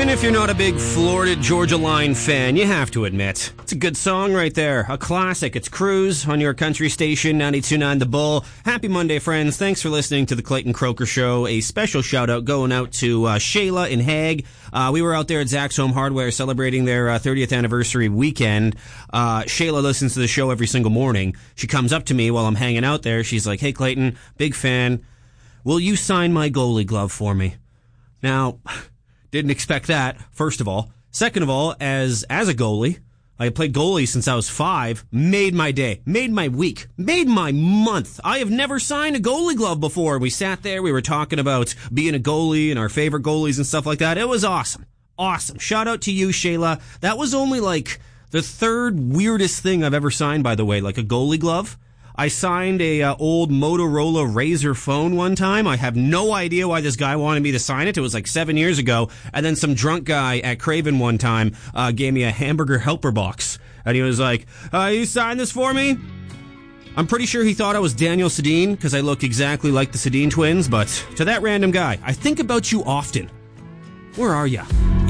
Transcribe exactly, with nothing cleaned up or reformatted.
Even if you're not a big Florida Georgia Line fan, you have to admit, it's a good song right there. A classic. It's Cruise on your country station, ninety-two point nine The Bull. Happy Monday, friends. Thanks for listening to the Clayton Croker Show. A special shout-out going out to uh, Shayla in Hague. Uh, we were out there at Zach's Home Hardware celebrating their uh, thirtieth anniversary weekend. Uh, Shayla listens to the show every single morning. She comes up to me while I'm hanging out there. She's like, "Hey, Clayton, big fan. Will you sign my goalie glove for me?" Now, didn't expect that, first of all. Second of all, as as a goalie, I played goalie since I was five, made my day, made my week, made my month. I have never signed a goalie glove before. We sat there, we were talking about being a goalie and our favorite goalies and stuff like that. It was awesome. Awesome. Shout out to you, Shayla. That was only like the third weirdest thing I've ever signed, by the way, like a goalie glove. I signed a uh, old Motorola Razr phone one time. I have no idea why this guy wanted me to sign it. It was like seven years ago. And then some drunk guy at Craven one time uh, gave me a hamburger helper box. And he was like, uh, you sign this for me? I'm pretty sure he thought I was Daniel Sedin because I look exactly like the Sedin twins. But to that random guy, I think about you often. Where are you?